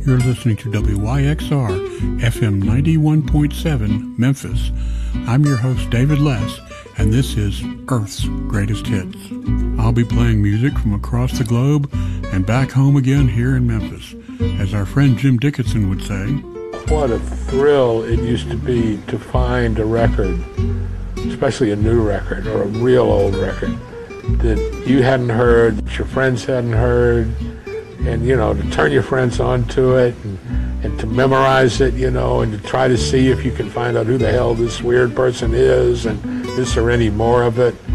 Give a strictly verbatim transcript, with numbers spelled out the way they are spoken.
You're listening to W Y X R, F M ninety-one point seven, Memphis. I'm your host, David Less, and this is Earth's Greatest Hits. I'll be playing music from across the globe and back home again here in Memphis. As our friend Jim Dickinson would say, what a thrill it used to be to find a record, especially a new record or a real old record, that you hadn't heard, that your friends hadn't heard, and, you know, to turn your friends onto it and, and to memorize it, you know, and to try to see if you can find out who the hell this weird person is and is there any more of it.